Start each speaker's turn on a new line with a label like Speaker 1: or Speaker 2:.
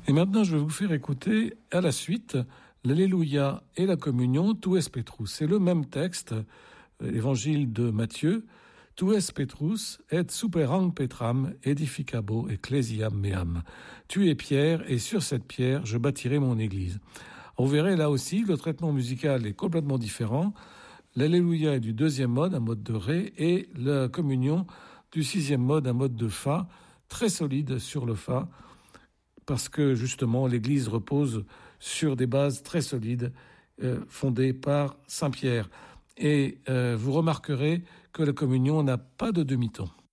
Speaker 1: Et maintenant, je vais vous faire écouter à la suite l'Alléluia et la communion, Tu es Petrus. C'est le même texte, l'évangile de Matthieu. Tu es Petrus, et superam Petram, edificabo ecclesiam meam. Tu es Pierre, et sur cette pierre, je bâtirai mon église. Vous verrez là aussi, le traitement musical est complètement différent. L'Alléluia est du deuxième mode, un mode de Ré, et la communion du sixième mode, un mode de Fa, très solide sur le Fa, parce que justement l'Église repose sur des bases très solides fondées par Saint Pierre. Et vous remarquerez que la communion n'a pas de demi-ton.